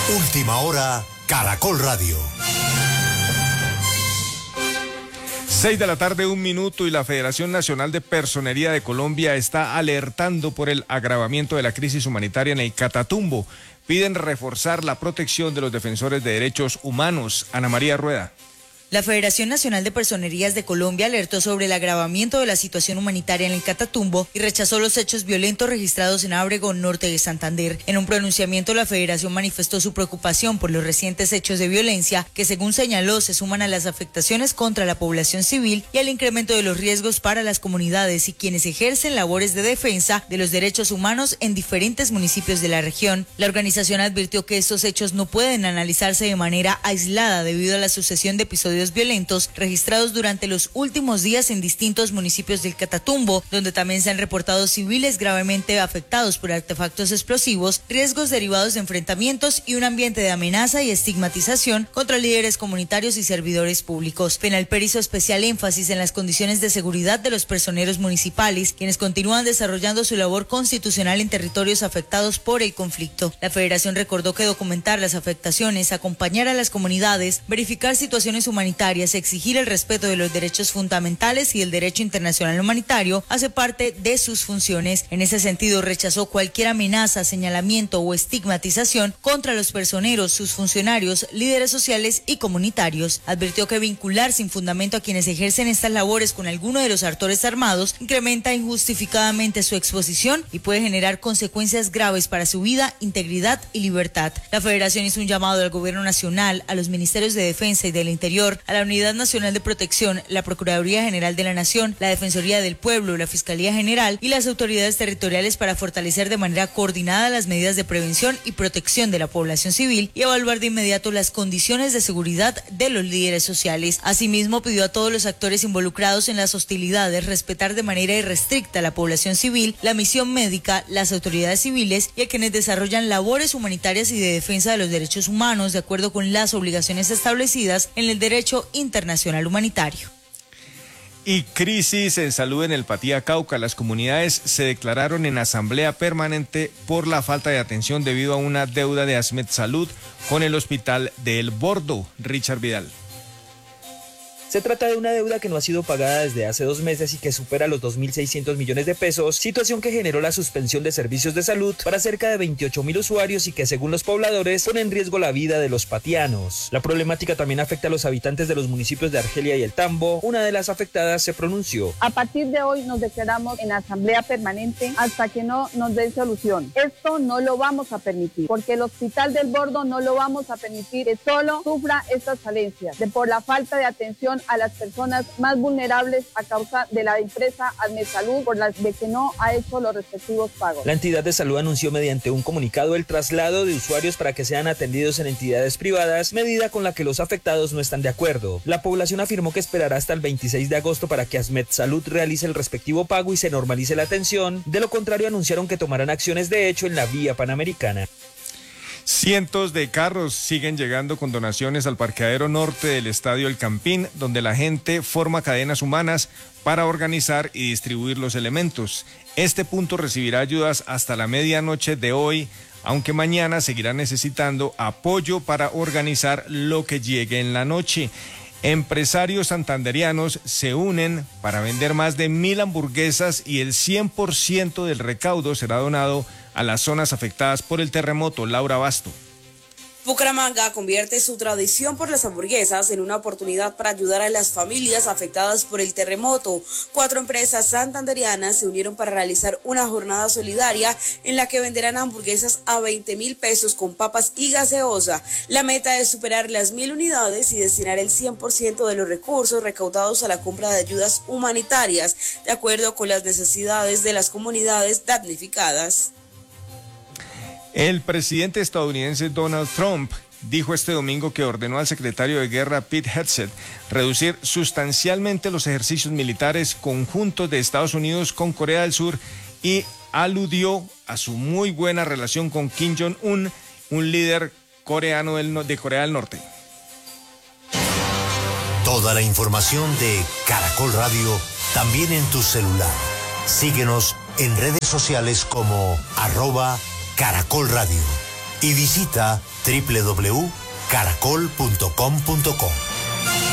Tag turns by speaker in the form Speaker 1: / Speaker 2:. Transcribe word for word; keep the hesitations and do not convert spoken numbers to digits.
Speaker 1: Última hora, Caracol Radio.
Speaker 2: Seis de la tarde, un minuto, y la Federación Nacional de Personería de Colombia está alertando por el agravamiento de la crisis humanitaria en el Catatumbo. Piden reforzar la protección de los defensores de derechos humanos. Ana María Rueda.
Speaker 3: La Federación Nacional de Personerías de Colombia alertó sobre el agravamiento de la situación humanitaria en el Catatumbo y rechazó los hechos violentos registrados en Abregón, norte de Santander. En un pronunciamiento, la Federación manifestó su preocupación por los recientes hechos de violencia que, según señaló, se suman a las afectaciones contra la población civil y al incremento de los riesgos para las comunidades y quienes ejercen labores de defensa de los derechos humanos en diferentes municipios de la región. La organización advirtió que estos hechos no pueden analizarse de manera aislada debido a la sucesión de episodios violentos registrados durante los últimos días en distintos municipios del Catatumbo, donde también se han reportado civiles gravemente afectados por artefactos explosivos, riesgos derivados de enfrentamientos y un ambiente de amenaza y estigmatización contra líderes comunitarios y servidores públicos. Penalper hizo especial énfasis en las condiciones de seguridad de los personeros municipales, quienes continúan desarrollando su labor constitucional en territorios afectados por el conflicto. La Federación recordó que documentar las afectaciones, acompañar a las comunidades, verificar situaciones humanitarias, exigir el respeto de los derechos fundamentales y el derecho internacional humanitario hace parte de sus funciones. En ese sentido, rechazó cualquier amenaza, señalamiento o estigmatización contra los personeros, sus funcionarios, líderes sociales y comunitarios. Advirtió que vincular sin fundamento a quienes ejercen estas labores con alguno de los actores armados incrementa injustificadamente su exposición y puede generar consecuencias graves para su vida, integridad y libertad. La Federación hizo un llamado al Gobierno Nacional, a los Ministerios de Defensa y del Interior, a la Unidad Nacional de Protección, la Procuraduría General de la Nación, la Defensoría del Pueblo, la Fiscalía General y las autoridades territoriales para fortalecer de manera coordinada las medidas de prevención y protección de la población civil y evaluar de inmediato las condiciones de seguridad de los líderes sociales. Asimismo, pidió a todos los actores involucrados en las hostilidades respetar de manera irrestricta a la población civil, la misión médica, las autoridades civiles y a quienes desarrollan labores humanitarias y de defensa de los derechos humanos de acuerdo con las obligaciones establecidas en el derecho internacional humanitario.
Speaker 2: Y crisis en salud en el Patía Cauca. Las comunidades se declararon en asamblea permanente por la falta de atención debido a una deuda de Asmed Salud con el hospital de El Bordo. Richard Vidal.
Speaker 4: Se trata de una deuda que no ha sido pagada desde hace dos meses y que supera los dos mil seiscientos millones de pesos, situación que generó la suspensión de servicios de salud para cerca de veintiocho mil usuarios y que, según los pobladores, pone en riesgo la vida de los patianos. La problemática también afecta a los habitantes de los municipios de Argelia y El Tambo. Una de las afectadas se pronunció.
Speaker 5: A partir de hoy nos declaramos en asamblea permanente hasta que no nos den solución. Esto no lo vamos a permitir, porque el hospital del Bordo no lo vamos a permitir que solo sufra estas falencias de por la falta de atención a las personas más vulnerables a causa de la empresa Asmed Salud por las de que no ha hecho los respectivos pagos.
Speaker 4: La entidad de salud anunció mediante un comunicado el traslado de usuarios para que sean atendidos en entidades privadas, medida con la que los afectados no están de acuerdo. La población afirmó que esperará hasta el veintiséis de agosto para que Asmed Salud realice el respectivo pago y se normalice la atención. De lo contrario, anunciaron que tomarán acciones de hecho en la vía panamericana.
Speaker 2: Cientos de carros siguen llegando con donaciones al parqueadero norte del Estadio El Campín, donde la gente forma cadenas humanas para organizar y distribuir los elementos. Este punto recibirá ayudas hasta la medianoche de hoy, aunque mañana seguirá necesitando apoyo para organizar lo que llegue en la noche. Empresarios santanderianos se unen para vender más de mil hamburguesas y el cien por ciento del recaudo será donado a las zonas afectadas por el terremoto. Laura Basto.
Speaker 6: Bucaramanga convierte su tradición por las hamburguesas en una oportunidad para ayudar a las familias afectadas por el terremoto. Cuatro empresas santanderianas se unieron para realizar una jornada solidaria en la que venderán hamburguesas a veinte mil pesos con papas y gaseosa. La meta es superar las mil unidades y destinar el cien por ciento de los recursos recaudados a la compra de ayudas humanitarias, de acuerdo con las necesidades de las comunidades damnificadas.
Speaker 2: El presidente estadounidense Donald Trump dijo este domingo que ordenó al secretario de Guerra Pete Hegseth reducir sustancialmente los ejercicios militares conjuntos de Estados Unidos con Corea del Sur y aludió a su muy buena relación con Kim Jong-un, un líder coreano del, de Corea del Norte.
Speaker 1: Toda la información de Caracol Radio también en tu celular. Síguenos en redes sociales como arroba Caracol Radio y visita doble u doble u doble u punto caracol punto com punto co.